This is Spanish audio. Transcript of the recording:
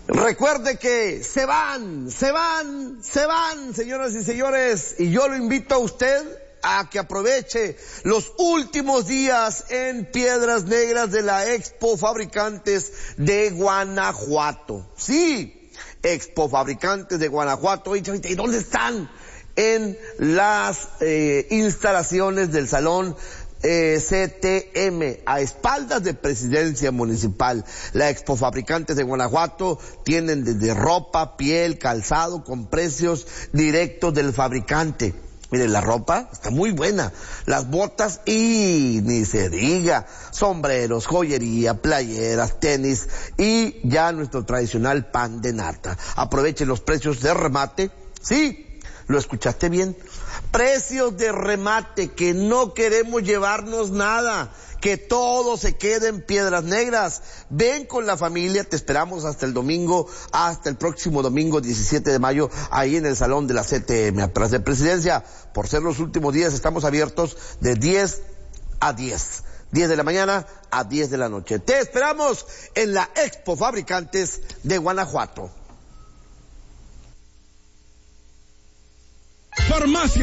Recuerde que se van, señoras y señores, y yo lo invito a usted a que aproveche los últimos días en Piedras Negras de la Expo Fabricantes de Guanajuato. Sí, Expo Fabricantes de Guanajuato. ¿Y dónde están? En las instalaciones del Salón CTM, a espaldas de Presidencia Municipal. La Expo Fabricantes de Guanajuato tienen desde ropa, piel, calzado con precios directos del fabricante. Miren, la ropa está muy buena, las botas y ni se diga, sombreros, joyería, playeras, tenis y ya nuestro tradicional pan de nata. Aprovechen los precios de remate, sí, ¿lo escuchaste bien? Precios de remate, que no queremos llevarnos nada, que todo se quede en Piedras Negras. Ven con la familia, te esperamos hasta el domingo, hasta el próximo domingo 17 de mayo, ahí en el Salón de la CTM, atrás de Presidencia. Por ser los últimos días, estamos abiertos de 10 a 10. 10 de la mañana a 10 de la noche. Te esperamos en la Expo Fabricantes de Guanajuato. Farmacia